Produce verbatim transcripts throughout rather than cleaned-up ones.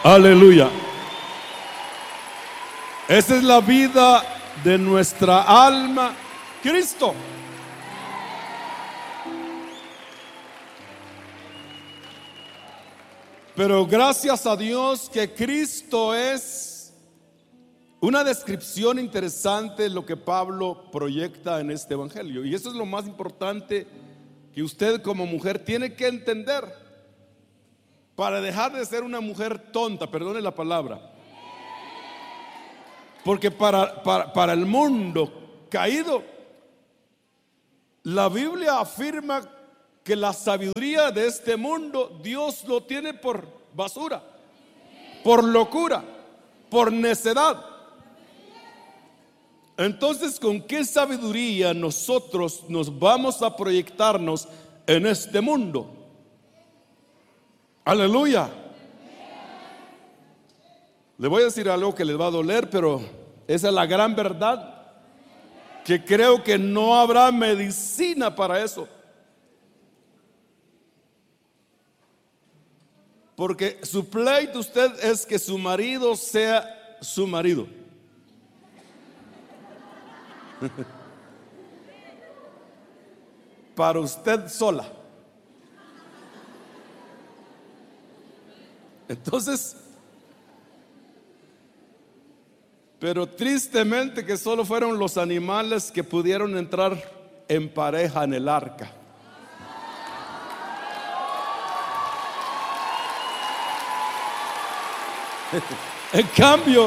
Aleluya. Esa es la vida de nuestra alma, Cristo. Pero gracias a Dios que Cristo es una descripción interesante de lo que Pablo proyecta en este evangelio. Y eso es lo más importante que usted como mujer tiene que entender para dejar de ser una mujer tonta, perdone la palabra. Porque para, para, para el mundo caído, la Biblia afirma que la sabiduría de este mundo Dios lo tiene por basura, por locura, por necedad. Entonces, ¿con qué sabiduría nosotros nos vamos a proyectarnos en este mundo? Aleluya. Le voy a decir algo que les va a doler, pero esa es la gran verdad, que creo que no habrá medicina para eso. Porque su pleito usted es que su marido sea su marido. Para usted sola. Entonces, pero tristemente que solo fueron los animales que pudieron entrar en pareja en el arca. En cambio,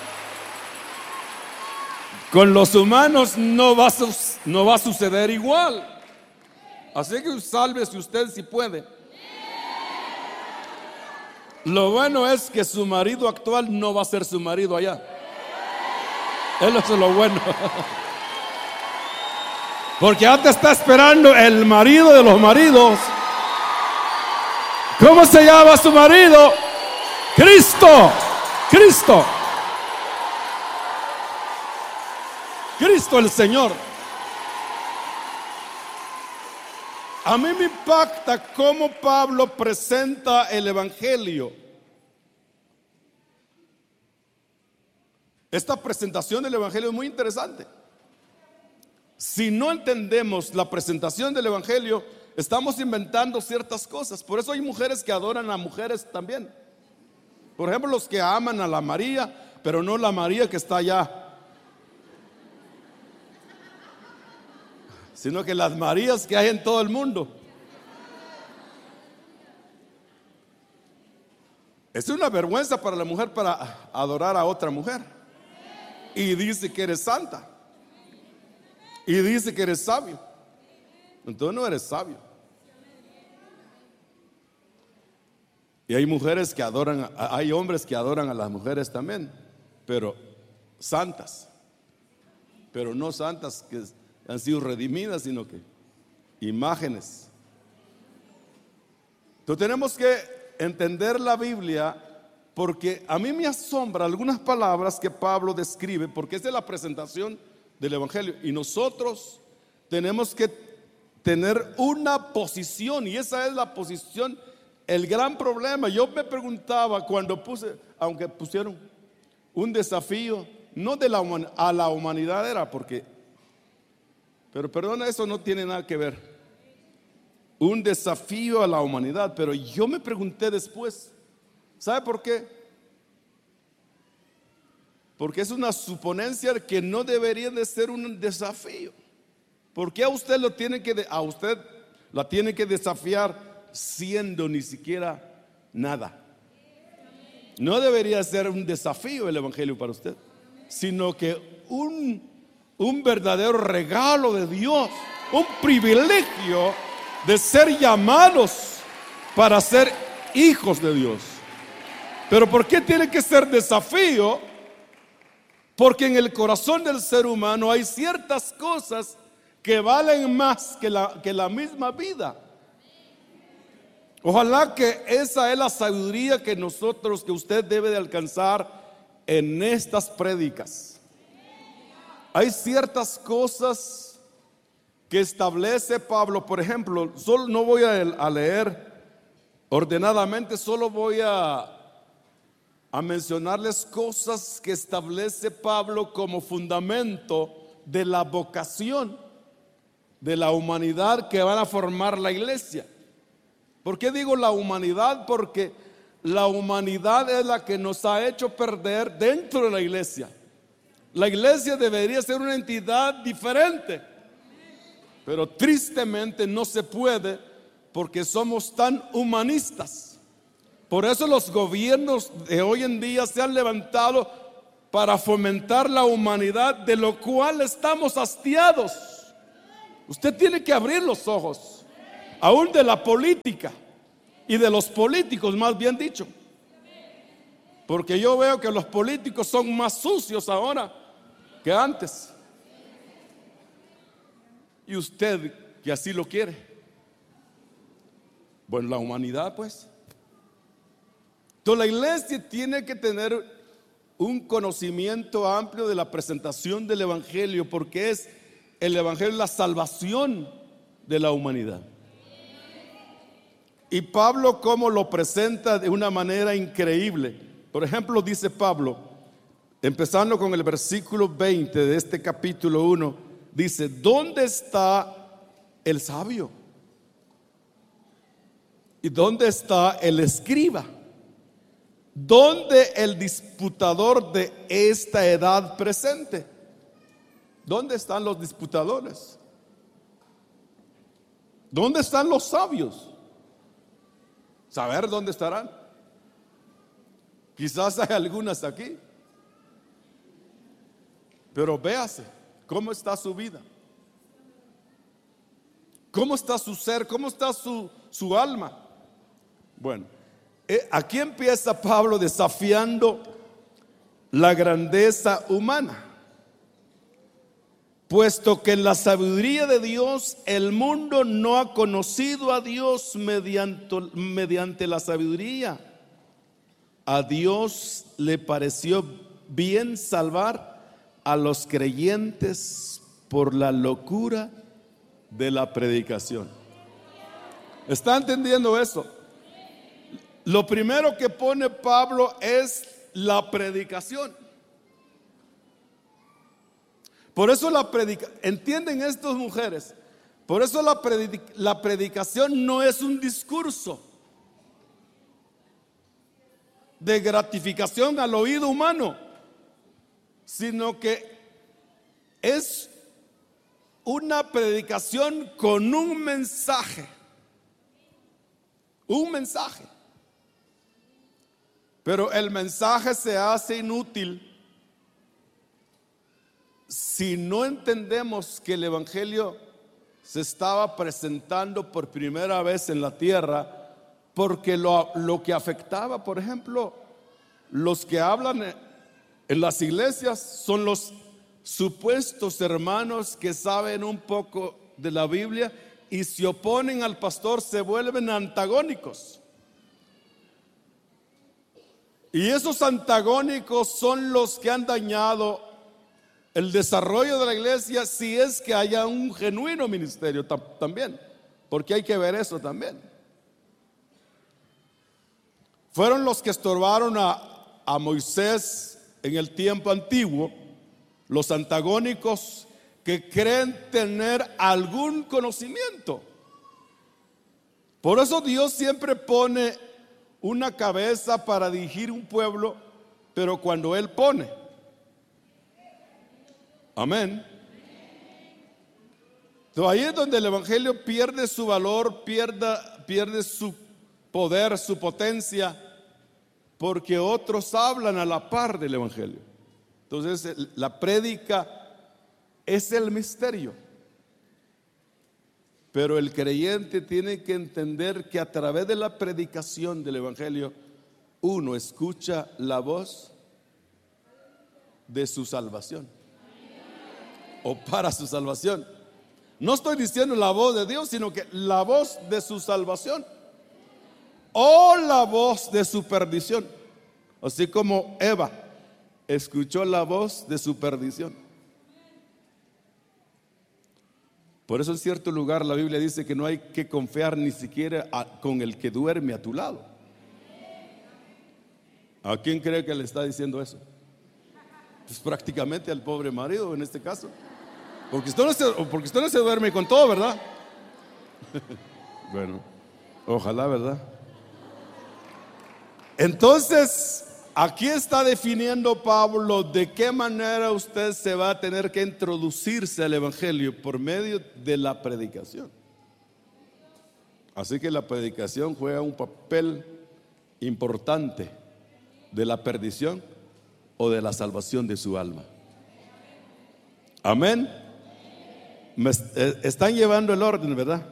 con los humanos no va a, no va a suceder igual. Así que sálvese usted si puede. Lo bueno es que su marido actual no va a ser su marido allá. Eso es lo bueno. Porque antes está esperando el marido de los maridos. ¿Cómo se llama su marido? Cristo. Cristo. Cristo el Señor. A mí me impacta cómo Pablo presenta el evangelio. Esta presentación del evangelio es muy interesante. Si no entendemos la presentación del evangelio, estamos inventando ciertas cosas. Por eso hay mujeres que adoran a mujeres también. Por ejemplo, los que aman a la María, pero no la María que está allá, sino que las Marías que hay en todo el mundo. Es una vergüenza para la mujer para adorar a otra mujer. Y dice que eres santa. Y dice que eres sabio. Entonces no eres sabio. Y hay mujeres que adoran, hay hombres que adoran a las mujeres también, pero santas. Pero no santas que han sido redimidas, sino que imágenes. Entonces tenemos que entender la Biblia, porque a mí me asombra algunas palabras que Pablo describe, porque esa es la presentación del evangelio, y nosotros tenemos que tener una posición, y esa es la posición. El gran problema, yo me preguntaba cuando puse, aunque pusieron un desafío, no de la a la humanidad era porque, pero perdona, eso no tiene nada que ver. Un desafío a la humanidad, pero yo me pregunté después, ¿sabe por qué? Porque es una suponencia que no debería de ser un desafío. ¿Por qué a usted lo tiene que a usted la tiene que desafiar siendo ni siquiera nada? No debería ser un desafío el evangelio para usted, sino que un, un verdadero regalo de Dios, un privilegio de ser llamados para ser hijos de Dios. Pero ¿por qué tiene que ser desafío? Porque en el corazón del ser humano hay ciertas cosas que valen más que la, que la misma vida. Ojalá que esa es la sabiduría que nosotros, que usted debe de alcanzar en estas prédicas. Hay ciertas cosas que establece Pablo. Por ejemplo, solo no voy a, a leer ordenadamente, solo voy a a mencionarles cosas que establece Pablo como fundamento de la vocación de la humanidad que van a formar la iglesia. ¿Por qué digo la humanidad? Porque la humanidad es la que nos ha hecho perder dentro de la iglesia. La iglesia debería ser una entidad diferente, pero tristemente no se puede porque somos tan humanistas. Por eso los gobiernos de hoy en día se han levantado para fomentar la humanidad, de lo cual estamos hastiados. Usted tiene que abrir los ojos, aún de la política y de los políticos, más bien dicho, porque yo veo que los políticos son más sucios ahora que antes. Y usted que así lo quiere. Bueno, la humanidad pues. Entonces la iglesia tiene que tener un conocimiento amplio de la presentación del evangelio, porque es el evangelio la salvación de la humanidad. Y Pablo cómo lo presenta de una manera increíble. Por ejemplo, dice Pablo, empezando con el versículo veinte de este capítulo uno, dice: ¿dónde está el sabio? ¿Y dónde está el escriba? ¿Dónde el disputador de esta edad presente? ¿Dónde están los disputadores? ¿Dónde están los sabios? Saber dónde estarán. Quizás hay algunas aquí, pero véase cómo está su vida, cómo está su ser, cómo está su, su alma. Bueno, eh, aquí empieza Pablo desafiando la grandeza humana, puesto que en la sabiduría de Dios el mundo no ha conocido a Dios mediante, mediante la sabiduría. A Dios le pareció bien salvar a los creyentes por la locura de la predicación. ¿Está entendiendo eso? Lo primero que pone Pablo es la predicación. Por eso la predicación, ¿entienden estas mujeres? Por eso la, predic la predicación no es un discurso de gratificación al oído humano, sino que es una predicación con un mensaje, un mensaje. Pero el mensaje se hace inútil si no entendemos que el evangelio se estaba presentando por primera vez en la tierra, porque lo, lo que afectaba, por ejemplo, los que hablan en las iglesias son los supuestos hermanos que saben un poco de la Biblia y se oponen al pastor, se vuelven antagónicos. Y esos antagónicos son los que han dañado el desarrollo de la iglesia, si es que haya un genuino ministerio también, porque hay que ver eso también. Fueron los que estorbaron a, a Moisés en el tiempo antiguo, los antagónicos que creen tener algún conocimiento. Por eso Dios siempre pone una cabeza para dirigir un pueblo, pero cuando Él pone, amén. Entonces ahí es donde el evangelio pierde su valor, pierda, pierde su poder, su potencia, porque otros hablan a la par del evangelio. Entonces la prédica es el misterio, pero el creyente tiene que entender que a través de la predicación del evangelio uno escucha la voz de su salvación, o para su salvación. No estoy diciendo la voz de Dios, sino que la voz de su salvación o la voz de su perdición, así como Eva escuchó la voz de su perdición. Por eso en cierto lugar la Biblia dice que no hay que confiar ni siquiera a, con el que duerme a tu lado. ¿A quién cree que le está diciendo eso? Pues prácticamente al pobre marido en este caso. Porque usted no se, porque usted no se duerme con todo, ¿verdad? Bueno, ojalá, ¿verdad? Entonces, aquí está definiendo Pablo de qué manera usted se va a tener que introducirse al Evangelio por medio de la predicación. Así que la predicación juega un papel importante de la perdición o de la salvación de su alma. Amén. Me están llevando el orden, ¿verdad?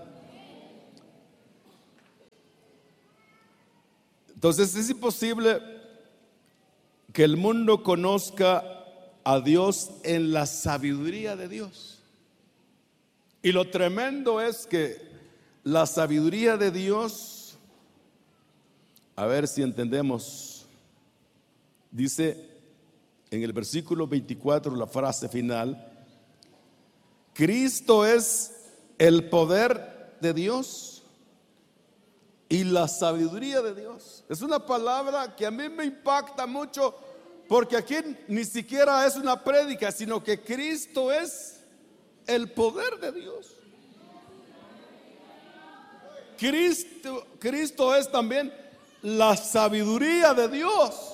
Entonces es imposible que el mundo conozca a Dios en la sabiduría de Dios. Y lo tremendo es que la sabiduría de Dios, a ver si entendemos, dice en el versículo veinticuatro, la frase final: Cristo es el poder de Dios y la sabiduría de Dios. Es una palabra que a mí me impacta mucho, porque aquí ni siquiera es una prédica, sino que Cristo es el poder de Dios. Cristo, Cristo es también la sabiduría de Dios.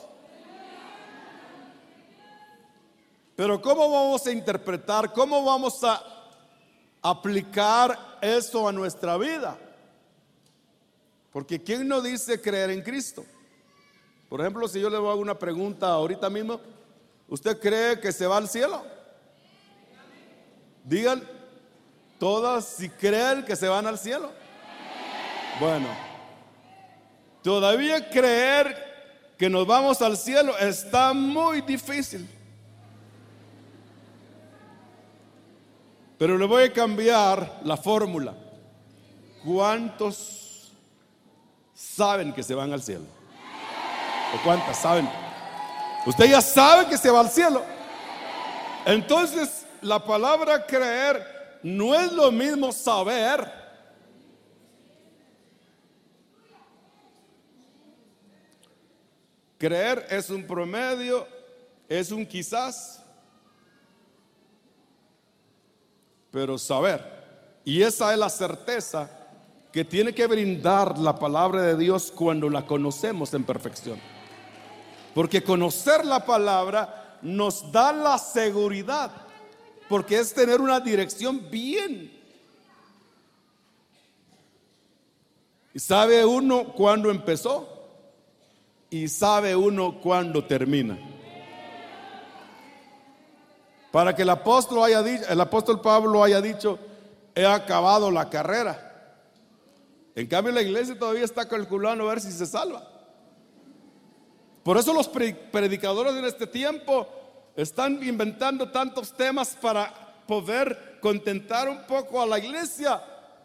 Pero ¿cómo vamos a interpretar, cómo vamos a aplicar eso a nuestra vida? Porque ¿quién no dice creer en Cristo? Por ejemplo, si yo le hago una pregunta ahorita mismo, ¿usted cree que se va al cielo? Digan todas si creen que se van al cielo. Bueno, todavía creer que nos vamos al cielo está muy difícil. Pero le voy a cambiar la fórmula. ¿Cuántos saben que se van al cielo? ¿O cuántas saben? Usted ya sabe que se va al cielo. Entonces, la palabra creer no es lo mismo saber. Creer es un promedio, es un quizás, pero saber, y esa es la certeza que tiene que brindar la palabra de Dios cuando la conocemos en perfección. Porque conocer la palabra nos da la seguridad, porque es tener una dirección bien. Y sabe uno cuándo empezó y sabe uno cuándo termina. Para que el apóstol haya dicho, el apóstol Pablo haya dicho: he acabado la carrera. En cambio, la iglesia todavía está calculando a ver si se salva. Por eso los predicadores en este tiempo están inventando tantos temas para poder contentar un poco a la iglesia.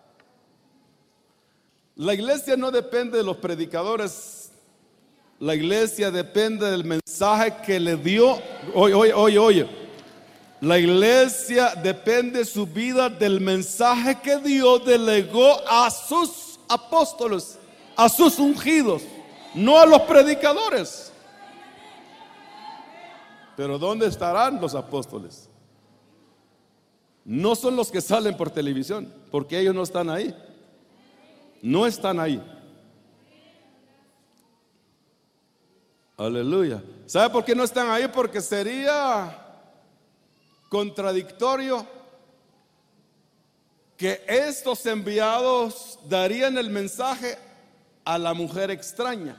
La iglesia no depende de los predicadores. La iglesia depende del mensaje que le dio. Oye, oye, oye, oye. La iglesia depende su vida del mensaje que Dios delegó a sus apóstoles, a sus ungidos, no a los predicadores. Pero ¿dónde estarán los apóstoles? No son los que salen por televisión, porque ellos no están ahí. No están ahí. Aleluya. ¿Sabe por qué no están ahí? Porque sería contradictorio que estos enviados darían el mensaje a la mujer extraña.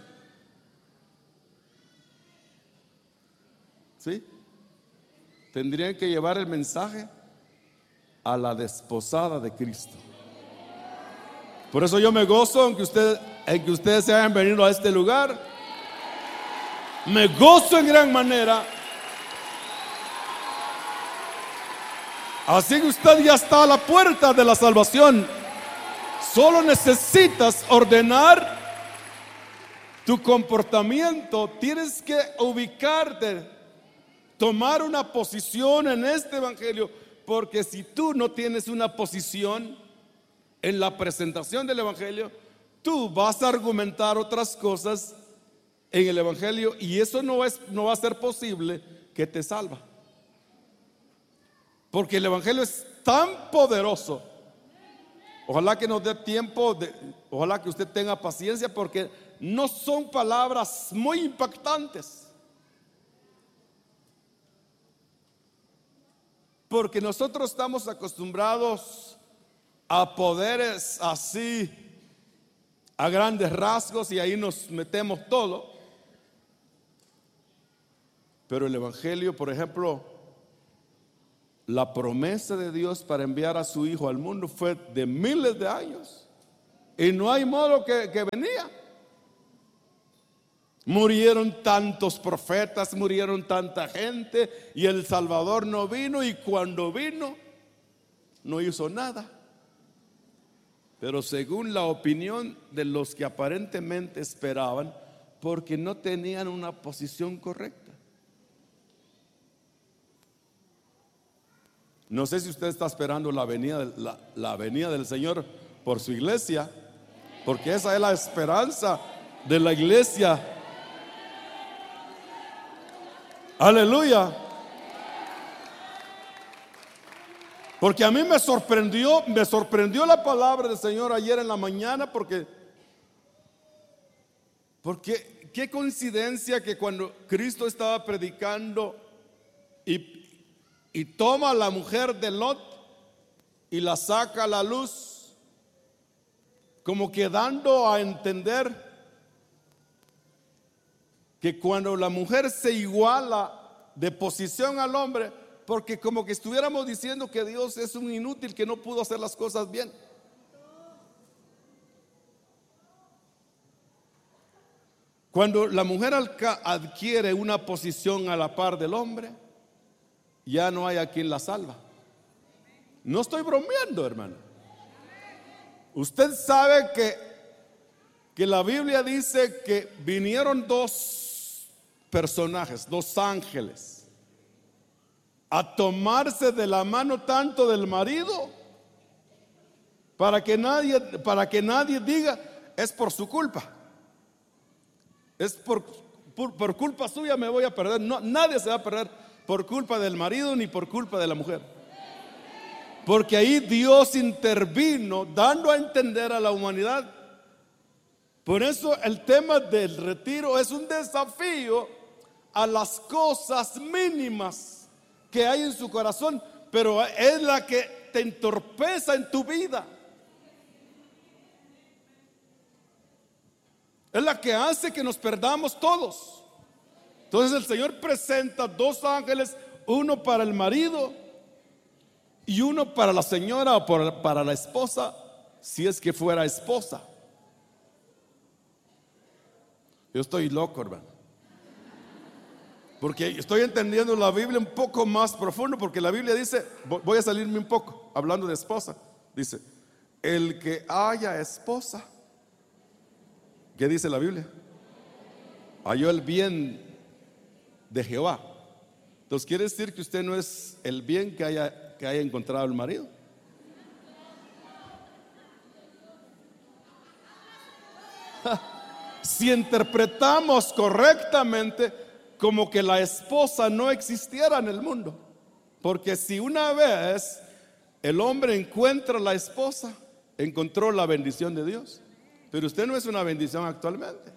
¿Sí? Tendrían que llevar el mensaje a la desposada de Cristo. Por eso yo me gozo en que, usted, en que ustedes se hayan venido a este lugar. Me gozo en gran manera. Así que usted ya está a la puerta de la salvación. Solo necesitas ordenar tu comportamiento. Tienes que ubicarte, tomar una posición en este evangelio. Porque si tú no tienes una posición en la presentación del evangelio, tú vas a argumentar otras cosas en el Evangelio, y eso no, es, no va a ser posible que te salva. Porque el Evangelio es tan poderoso. Ojalá que nos dé tiempo, de, ojalá que usted tenga paciencia, porque no son palabras muy impactantes. Porque nosotros estamos acostumbrados a poderes así, a grandes rasgos, y ahí nos metemos todo. Pero el Evangelio, por ejemplo, la promesa de Dios para enviar a su Hijo al mundo fue de miles de años, y no hay modo que, que venía. Murieron tantos profetas, murieron tanta gente, y el Salvador no vino, y cuando vino no hizo nada. Pero según la opinión de los que aparentemente esperaban, porque no tenían una posición correcta. No sé si usted está esperando la venida, la, la venida del Señor por su iglesia, porque esa es la esperanza de la iglesia. Aleluya. Porque a mí me sorprendió, me sorprendió la palabra del Señor ayer en la mañana, porque, porque qué coincidencia que cuando Cristo estaba predicando y Y toma a la mujer de Lot y la saca a la luz, como que dando a entender que cuando la mujer se iguala de posición al hombre, porque como que estuviéramos diciendo que Dios es un inútil, que no pudo hacer las cosas bien. Cuando la mujer adquiere una posición a la par del hombre, ya no hay a quien la salva. No estoy bromeando, hermano. Usted sabe que, que la Biblia dice que vinieron dos personajes, dos ángeles, a tomarse de la mano tanto del marido, para que nadie, para que nadie diga es por su culpa, es por, por, por culpa suya me voy a perder. No, nadie se va a perder por culpa del marido ni por culpa de la mujer, porque ahí Dios intervino dando a entender a la humanidad. Por eso el tema del retiro es un desafío a las cosas mínimas que hay en su corazón, pero es la que te entorpeza en tu vida, es la que hace que nos perdamos todos. Entonces el Señor presenta dos ángeles, uno para el marido y uno para la señora o para la esposa, si es que fuera esposa. Yo estoy loco, hermano, porque estoy entendiendo la Biblia un poco más profundo, porque la Biblia dice, voy a salirme un poco hablando de esposa, dice, el que haya esposa, ¿qué dice la Biblia? Halló el bien de Jehová. Entonces quiere decir que usted no es el bien que haya, que haya encontrado el marido. Si interpretamos correctamente, como que la esposa no existiera en el mundo, porque si una vez el hombre encuentra a la esposa, encontró la bendición de Dios, pero usted no es una bendición actualmente.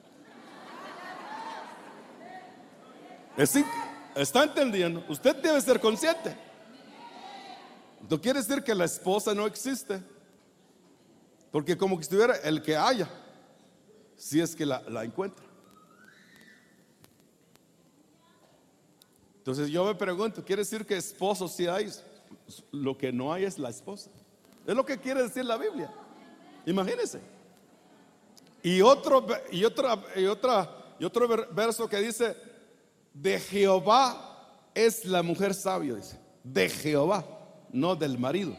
¿Está entendiendo? Usted debe ser consciente. No quiere decir que la esposa no existe, porque como que estuviera el que haya, si es que la, la encuentra. Entonces yo me pregunto, ¿quiere decir que esposos sí hay? Lo que no hay es la esposa. Es lo que quiere decir la Biblia. Imagínense. Y otro, y otra, y otra, y otro verso que dice, de Jehová es la mujer sabia, dice. De Jehová, no del marido.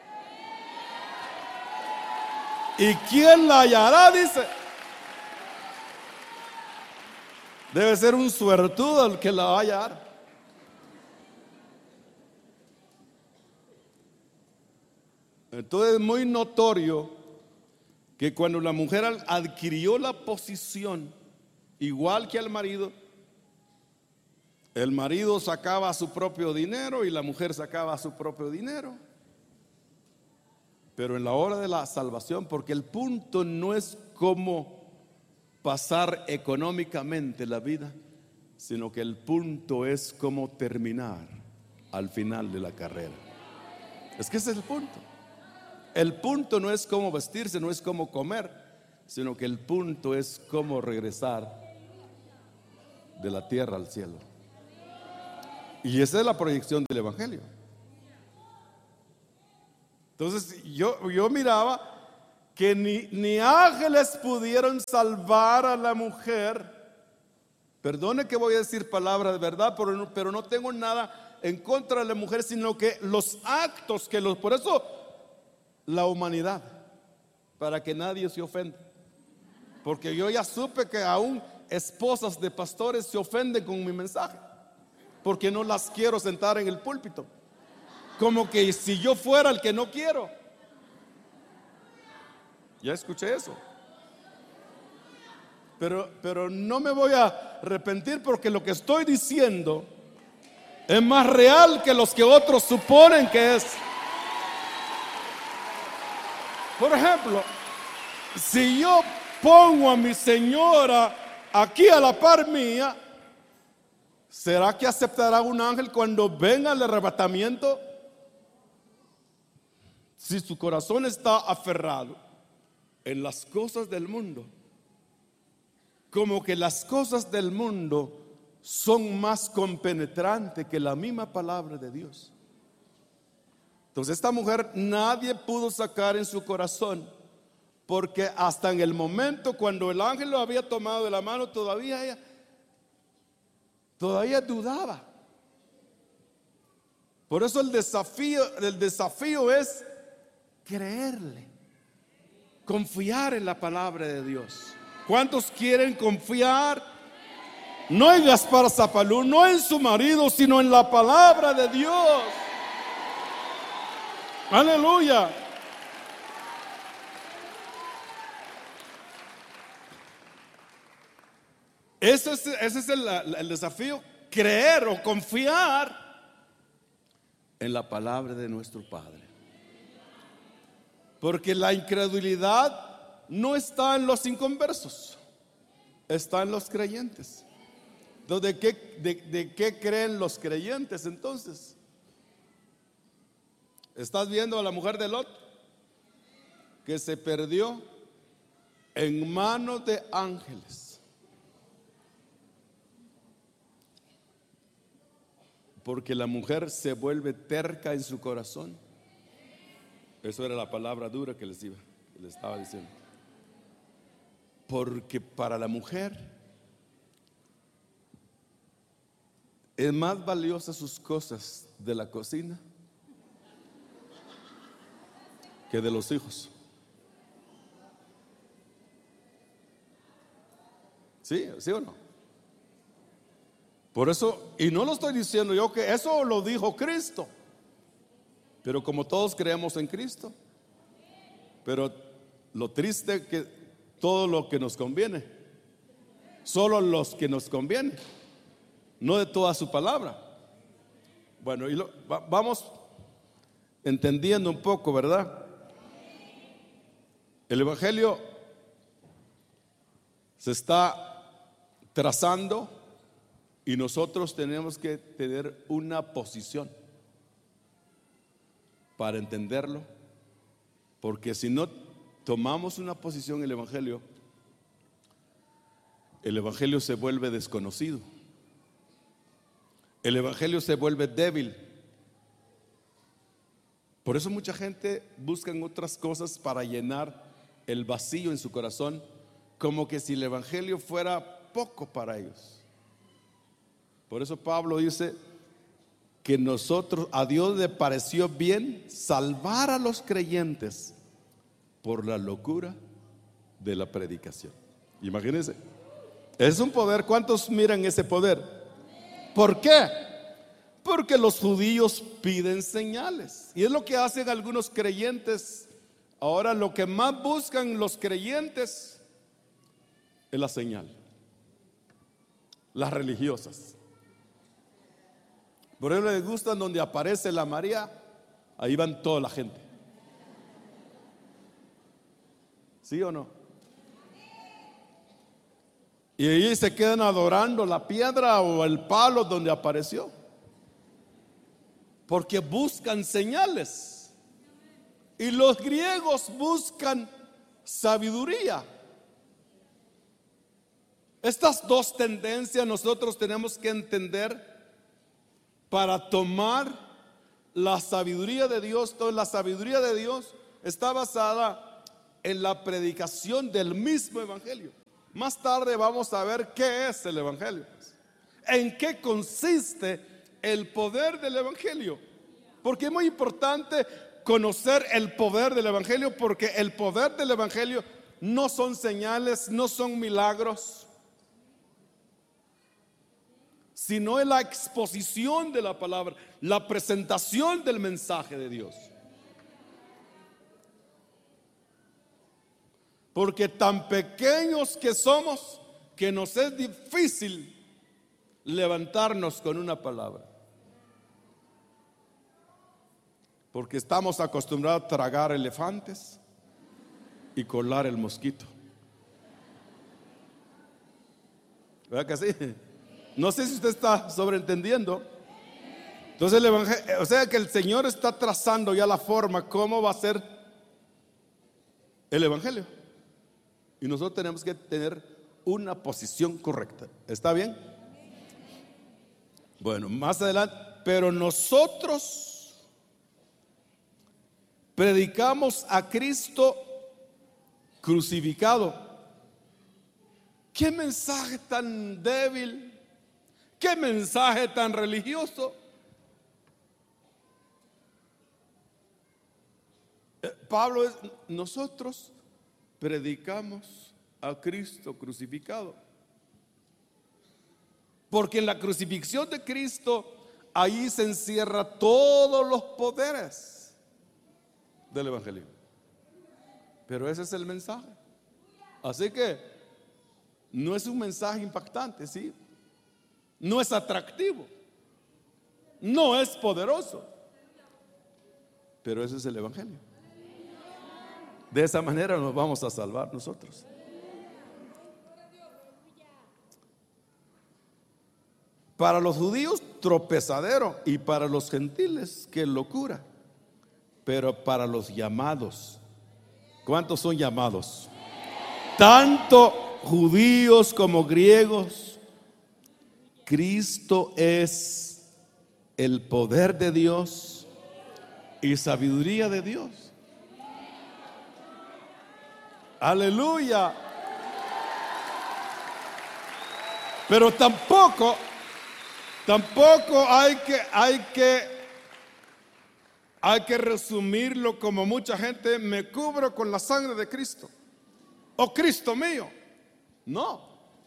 ¿Y quién la hallará? Dice. Debe ser un suertudo el que la va a hallar. Entonces es muy notorio que cuando la mujer adquirió la posición igual que al marido. El marido sacaba su propio dinero y la mujer sacaba su propio dinero. Pero en la hora de la salvación, porque el punto no es cómo pasar económicamente la vida, sino que el punto es cómo terminar al final de la carrera. Es que ese es el punto. El punto no es cómo vestirse, no es cómo comer, sino que el punto es cómo regresar de la tierra al cielo. Y esa es la proyección del evangelio. Entonces yo, yo miraba que ni, ni ángeles pudieron salvar a la mujer. Perdone que voy a decir palabras de verdad, pero no, pero no tengo nada en contra de la mujer, sino que los actos que los, por eso la humanidad, para que nadie se ofenda, porque yo ya supe que aún esposas de pastores se ofenden con mi mensaje, porque no las quiero sentar en el púlpito, como que si yo fuera el que no quiero. Ya escuché eso. Pero, pero no me voy a arrepentir, porque lo que estoy diciendo es más real que los que otros suponen que es. Por ejemplo, si yo pongo a mi señora aquí a la par mía, ¿será que aceptará un ángel cuando venga el arrebatamiento? Si su corazón está aferrado en las cosas del mundo, como que las cosas del mundo son más compenetrantes que la misma palabra de Dios. Entonces esta mujer nadie pudo sacar en su corazón, porque hasta en el momento cuando el ángel lo había tomado de la mano, todavía ella todavía dudaba. Por eso el desafío, el desafío es creerle, confiar en la palabra de Dios. ¿Cuántos quieren confiar? No en Gaspar Zapalú, no en su marido, sino en la palabra de Dios. Aleluya. Ese es, ese es el, el desafío, creer o confiar en la palabra de nuestro Padre. Porque la incredulidad no está en los inconversos, está en los creyentes. Entonces, ¿de qué, de, de qué creen los creyentes entonces? ¿Estás viendo a la mujer de Lot que se perdió en manos de ángeles? Porque la mujer se vuelve terca en su corazón. Eso era la palabra dura que les iba, que les estaba diciendo. Porque para la mujer es más valiosa sus cosas de la cocina que de los hijos. ¿Sí? ¿Sí o no? Por eso, y no lo estoy diciendo yo, que eso lo dijo Cristo, pero como todos creemos en Cristo, pero lo triste es que todo lo que nos conviene, solo los que nos conviene, no de toda su palabra. Bueno, y lo, va, vamos entendiendo un poco, ¿verdad? El evangelio se está trazando y nosotros tenemos que tener una posición para entenderlo, porque si no tomamos una posición en el evangelio, el evangelio se vuelve desconocido, el evangelio se vuelve débil. Por eso mucha gente busca en otras cosas para llenar el vacío en su corazón, como que si el evangelio fuera poco para ellos. Por eso Pablo dice que nosotros, a Dios le pareció bien salvar a los creyentes por la locura de la predicación. Imagínense, es un poder. ¿Cuántos miran ese poder? ¿Por qué? Porque los judíos piden señales, y es lo que hacen algunos creyentes. Ahora lo que más buscan los creyentes es la señal. las religiosas. Por eso les gustan donde aparece la María, ahí van toda la gente. ¿Sí o no? Y ahí se quedan adorando la piedra o el palo donde apareció, porque buscan señales. Y los griegos buscan sabiduría. Estas dos tendencias nosotros tenemos que entender para tomar la sabiduría de Dios. Entonces, la sabiduría de Dios está basada en la predicación del mismo evangelio. Más tarde vamos a ver qué es el evangelio, en qué consiste el poder del evangelio, porque es muy importante conocer el poder del evangelio, porque el poder del evangelio no son señales, no son milagros, sino es la exposición de la palabra, la presentación del mensaje de Dios. Porque tan pequeños que somos, que nos es difícil levantarnos con una palabra. Porque estamos acostumbrados a tragar elefantes y colar el mosquito. ¿Verdad que sí? No sé si usted está sobreentendiendo. Entonces el evangelio, o sea que el Señor está trazando ya la forma, cómo va a ser el evangelio. Y nosotros tenemos que tener una posición correcta. ¿Está bien? Bueno, más adelante. Pero nosotros predicamos a Cristo crucificado. ¿Qué mensaje tan débil? ¿Qué mensaje tan religioso? Pablo es, nosotros predicamos a Cristo crucificado. Porque en la crucifixión de Cristo, ahí se encierra todos los poderes del evangelio. Pero ese es el mensaje. Así que no es un mensaje impactante, ¿sí? No es atractivo, no es poderoso, pero ese es el evangelio. De esa manera nos vamos a salvar nosotros. Para los judíos, tropezadero, y para los gentiles, qué locura. Pero para los llamados, ¿cuántos son llamados? Tanto judíos como griegos, Cristo es el poder de Dios y sabiduría de Dios. Aleluya. Pero tampoco, tampoco hay que, hay que, hay que resumirlo como mucha gente: me cubro con la sangre de Cristo, o Cristo mío. No,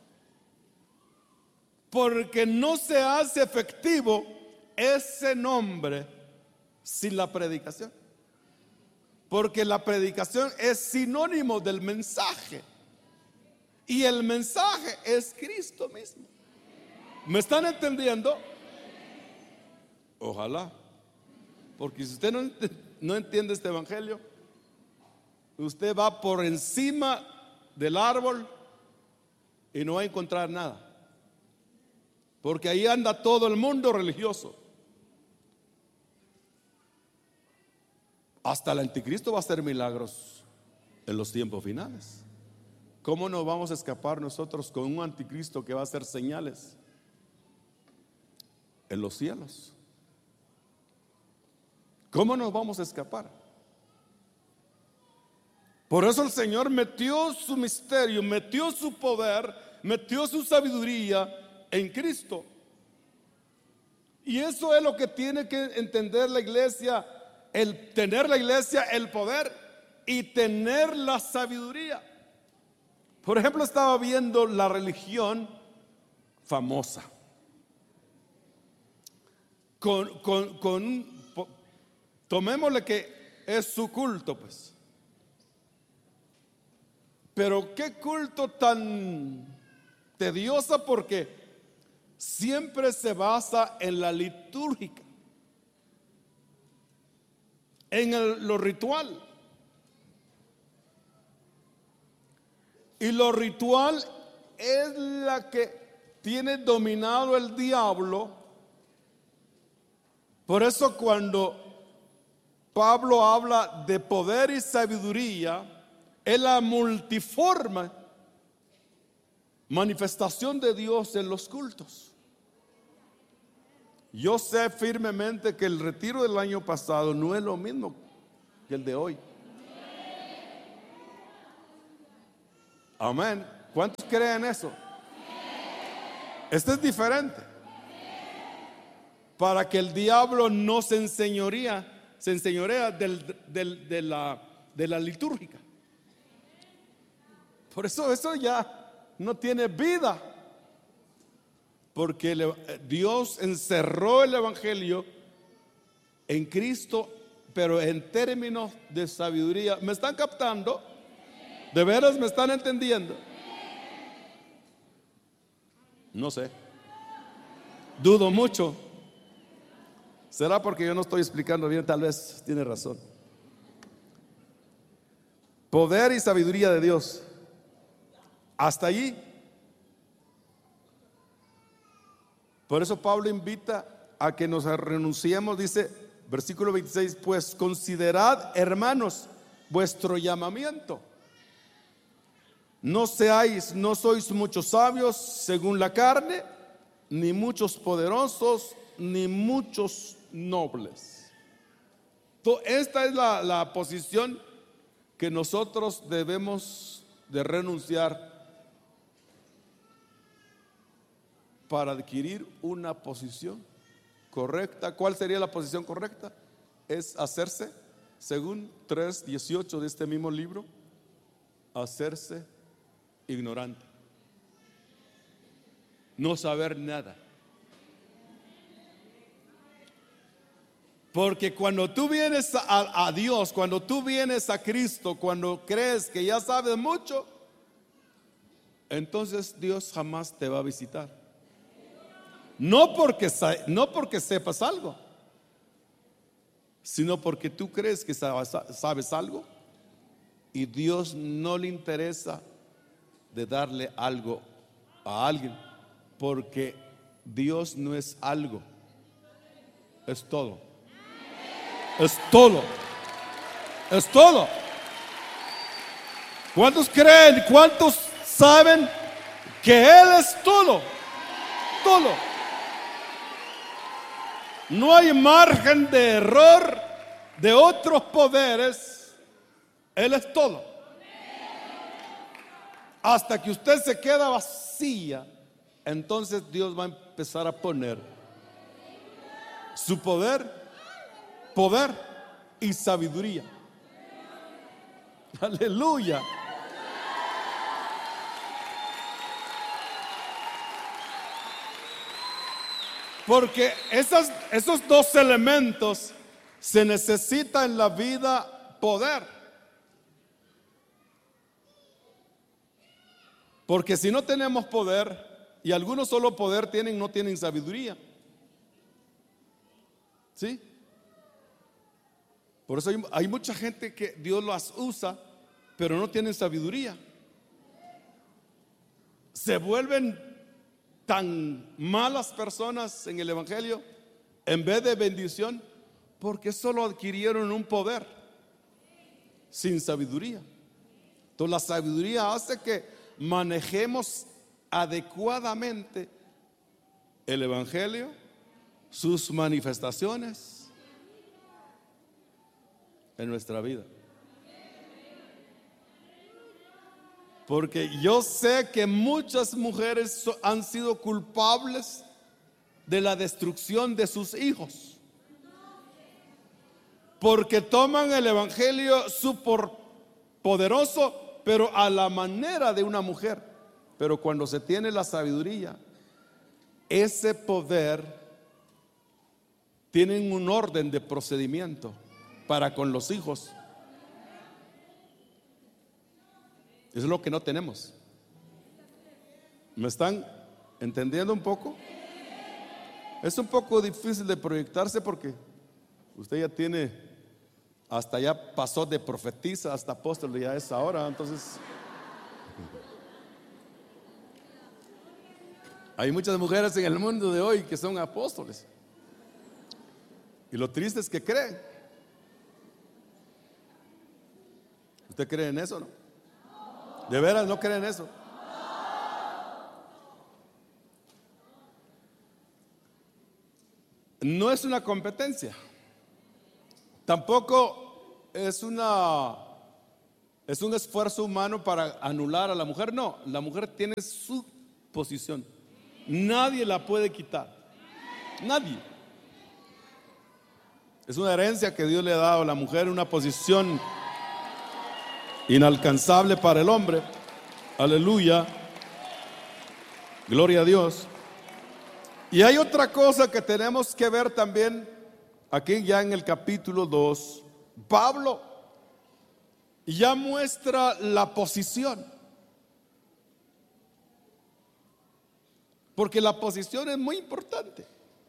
porque no se hace efectivo ese nombre sin la predicación. Porque la predicación es sinónimo del mensaje. Y el mensaje es Cristo mismo. ¿Me están entendiendo? Ojalá. Porque si usted no, ent- no entiende este evangelio, usted va por encima del árbol y no va a encontrar nada. Porque ahí anda todo el mundo religioso. Hasta el anticristo va a hacer milagros en los tiempos finales. ¿Cómo nos vamos a escapar nosotros con un anticristo que va a hacer señales en los cielos? ¿Cómo nos vamos a escapar? Por eso el Señor metió su misterio, metió su poder, metió su sabiduría en Cristo. Y eso es lo que tiene que entender la iglesia: el tener la iglesia, el poder, y tener la sabiduría. Por ejemplo, estaba viendo la religión famosa con, con, con tomémosle que es su culto, pues. Pero qué culto tan tediosa, porque siempre se basa en la litúrgica, en el- lo ritual. Y lo ritual es la que tiene dominado el diablo. Por eso cuando Pablo habla de poder y sabiduría, es la multiforme manifestación de Dios en los cultos. Yo sé firmemente que el retiro del año pasado no es lo mismo que el de hoy. Amén. ¿Cuántos creen eso? Este es diferente. Para que el diablo no se enseñorea, se enseñorea del, del- de, la, de la litúrgica. Por eso eso ya no tiene vida. Porque el- Dios encerró el evangelio en Cristo, pero en términos de sabiduría. ¿Me están captando? ¿De veras me están entendiendo? No sé. Dudo mucho. ¿Será porque yo no estoy explicando bien? Tal vez tiene razón. Poder y sabiduría de Dios. Hasta allí. Por eso Pablo invita a que nos renunciemos, dice versículo veintiséis, pues considerad, hermanos, vuestro llamamiento. No seáis, no sois muchos sabios según la carne, ni muchos poderosos, ni muchos nobles. Entonces, esta es la, la posición que nosotros debemos de renunciar para adquirir una posición correcta. ¿Cuál sería la posición correcta? Es hacerse, según tres dieciocho de este mismo libro, hacerse ignorante, no saber nada. Porque cuando tú vienes a, a Dios, cuando tú vienes a Cristo, cuando crees que ya sabes mucho, entonces Dios jamás te va a visitar. No porque, no porque sepas algo, sino porque tú crees que sabes algo y Dios no le interesa de darle algo a alguien, porque Dios no es algo, es todo. Es todo. Es todo. ¿Cuántos creen? ¿Cuántos saben que Él es todo? Todo. No hay margen de error de otros poderes. Él es todo. Hasta que usted se queda vacía, entonces Dios va a empezar a poner su poder, poder y sabiduría. Aleluya. Porque esas, esos dos elementos se necesita en la vida: poder. Porque si no tenemos poder, y algunos solo poder tienen, no tienen sabiduría. ¿Sí? Por eso hay, hay mucha gente que Dios las usa, pero no tienen sabiduría. Se vuelven tan malas personas en el evangelio en vez de bendición, porque solo adquirieron un poder sin sabiduría. Entonces la sabiduría hace que manejemos adecuadamente el evangelio, sus manifestaciones en nuestra vida. Porque yo sé que muchas mujeres han sido culpables de la destrucción de sus hijos, porque toman el evangelio súper poderoso, pero a la manera de una mujer. Pero cuando se tiene la sabiduría, ese poder tiene un orden de procedimiento para con los hijos. Eso es lo que no tenemos. ¿Me están entendiendo un poco? Es un poco difícil de proyectarse porque usted ya tiene, hasta ya pasó de profetisa hasta apóstol, ya es ahora. Entonces hay muchas mujeres en el mundo de hoy que son apóstoles, y lo triste es que creen. ¿Usted cree en eso, no? ¿De veras no cree en eso? No es una competencia, tampoco es una es un esfuerzo humano para anular a la mujer. No, la mujer tiene su posición, nadie la puede quitar, nadie. Es una herencia que Dios le ha dado a la mujer, una posición inalcanzable para el hombre. Aleluya, gloria a Dios. Y hay otra cosa que tenemos que ver también aquí ya en el capítulo dos. Pablo ya muestra la posición, porque la posición es muy importante.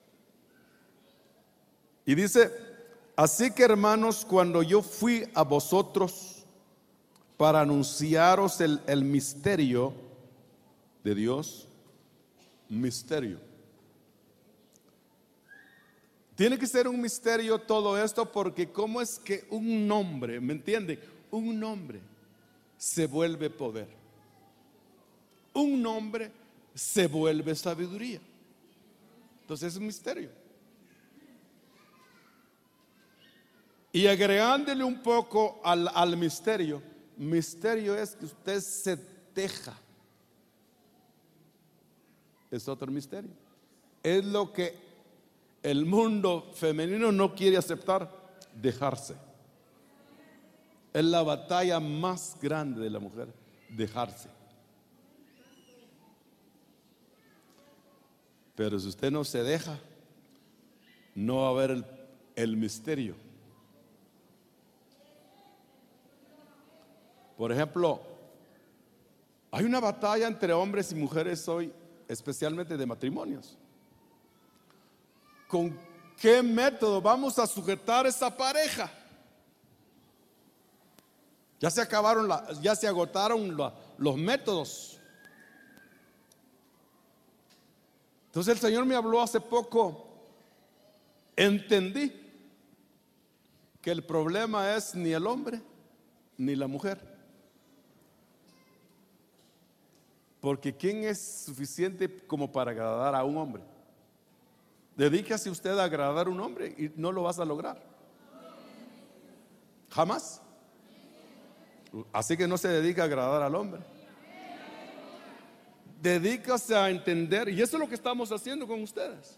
Y dice: así que, hermanos, cuando yo fui a vosotros para anunciaros el, el misterio de Dios, misterio. Tiene que ser un misterio todo esto, porque ¿cómo es que un nombre, me entiende? Un nombre se vuelve poder, un nombre se vuelve sabiduría. Entonces es un misterio. Y agregándole un poco al, al misterio, misterio es que usted se deja. Es otro misterio. Es lo que el mundo femenino no quiere aceptar: dejarse. Es la batalla más grande de la mujer, dejarse. Pero si usted no se deja, no va a haber el, el misterio. Por ejemplo, hay una batalla entre hombres y mujeres hoy, especialmente de matrimonios. ¿Con qué método vamos a sujetar esa pareja? Ya se acabaron, la, ya se agotaron la, los métodos. Entonces el Señor me habló hace poco. Entendí que el problema es ni el hombre ni la mujer. Porque ¿quién es suficiente como para agradar a un hombre? Dedíquese usted a agradar a un hombre y no lo vas a lograr. Jamás. Así que no se dedica a agradar al hombre. Dedícase a entender, y eso es lo que estamos haciendo con ustedes.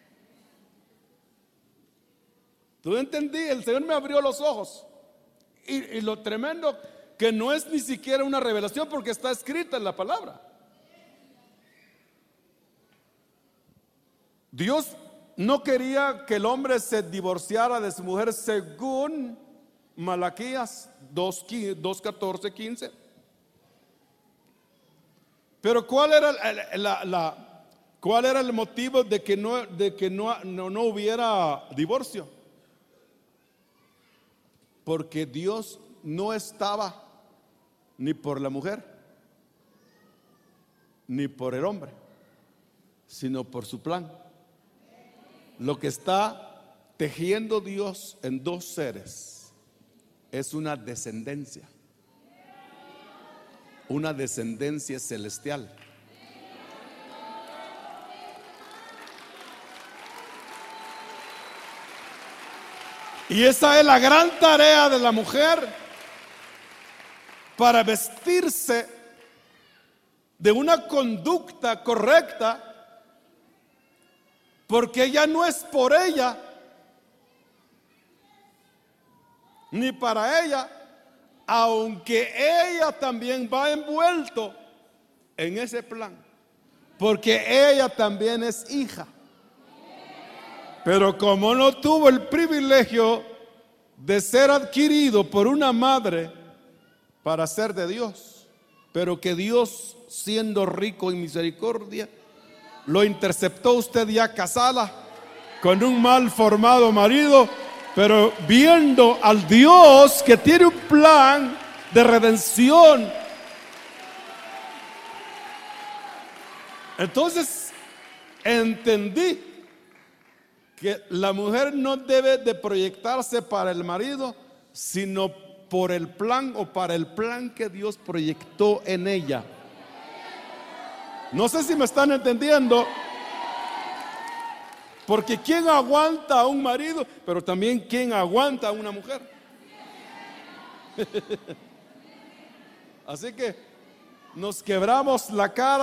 Tú entendí, el Señor me abrió los ojos. Y, y lo tremendo, que no es ni siquiera una revelación, porque está escrita en la palabra. Dios no quería que el hombre se divorciara de su mujer, según Malaquías dos, catorce, quince. Pero ¿cuál era la, la, cuál era el motivo de que no, de que no, no, no hubiera divorcio? Porque Dios no estaba ni por la mujer ni por el hombre, sino por su plan. Lo que está tejiendo Dios en dos seres es una descendencia, una descendencia celestial. Y esa es la gran tarea de la mujer, para vestirse de una conducta correcta. Porque ella no es por ella, ni para ella, aunque ella también va envuelto en ese plan, porque ella también es hija. Pero como no tuvo el privilegio de ser adquirido por una madre para ser de Dios, pero que Dios, siendo rico en misericordia, lo interceptó usted ya casada con un mal formado marido, pero viendo al Dios que tiene un plan de redención. Entonces entendí que la mujer no debe de proyectarse para el marido, sino por el plan o para el plan que Dios proyectó en ella. No sé si me están entendiendo. Porque ¿quién aguanta a un marido? Pero también ¿quién aguanta a una mujer? Así que nos quebramos la cara.